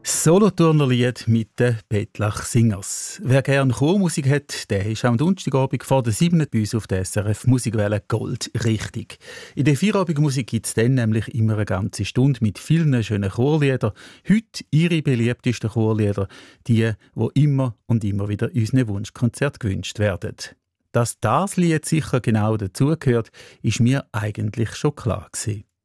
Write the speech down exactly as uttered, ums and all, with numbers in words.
Solothurnerlied mit den Bettlach Singers. Wer gerne Chormusik hat, der ist am Donnerstagabend vor der sieben bei uns auf der S R F Musikwelle Gold richtig. In der Vierabendmusik gibt es dann nämlich immer eine ganze Stunde mit vielen schönen Chorliedern. Heute ihre beliebtesten Chorlieder, die, wo immer und immer wieder unseren Wunschkonzert gewünscht werden. Dass das Lied sicher genau dazugehört, ist mir eigentlich schon klar gewesen.